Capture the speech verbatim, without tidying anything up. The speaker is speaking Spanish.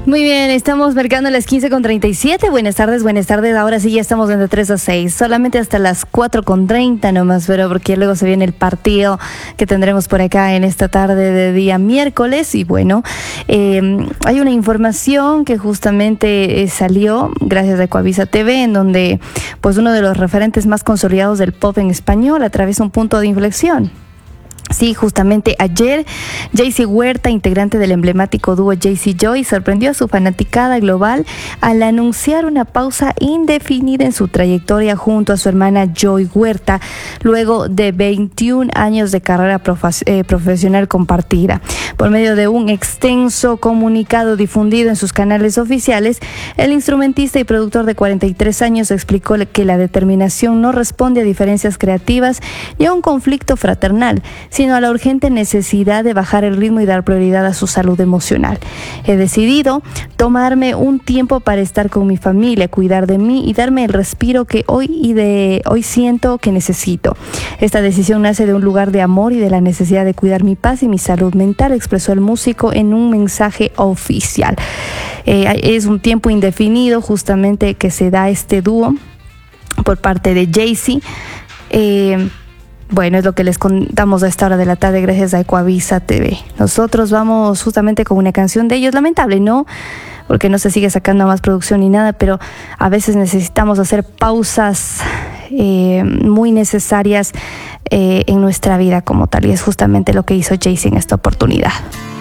Muy bien, estamos marcando las quince con treinta y siete. Buenas tardes, buenas tardes. Ahora sí ya estamos de tres a seis. Solamente hasta las cuatro con treinta nomás, pero porque luego se viene el partido que tendremos por acá en esta tarde de día miércoles. Y bueno, eh, hay una información que justamente eh, salió gracias a Ecuavisa T V, en donde pues uno de los referentes más consolidados del pop en español atraviesa un punto de inflexión. Sí, justamente ayer, Jaycee Huerta, integrante del emblemático dúo Jaycee Joy, sorprendió a su fanaticada global al anunciar una pausa indefinida en su trayectoria junto a su hermana Joy Huerta, luego de veintiún años de carrera profe- eh, profesional compartida. Por medio de un extenso comunicado difundido en sus canales oficiales, el instrumentista y productor de cuarenta y tres años explicó que la determinación no responde a diferencias creativas y a un conflicto fraternal, sino a la urgente necesidad de bajar el ritmo y dar prioridad a su salud emocional. He decidido tomarme un tiempo para estar con mi familia, cuidar de mí y darme el respiro que hoy y de hoy siento que necesito. Esta decisión nace de un lugar de amor y de la necesidad de cuidar mi paz y mi salud mental, expresó el músico en un mensaje oficial. Eh, es un tiempo indefinido justamente que se da este dúo por parte de Jaycee. Eh, Bueno, es lo que les contamos a esta hora de la tarde gracias a Ecuavisa T V. Nosotros vamos justamente con una canción de ellos, lamentable, ¿no? Porque no se sigue sacando más producción ni nada, pero a veces necesitamos hacer pausas eh, muy necesarias eh, en nuestra vida como tal, y es justamente lo que hizo Jaycee en esta oportunidad.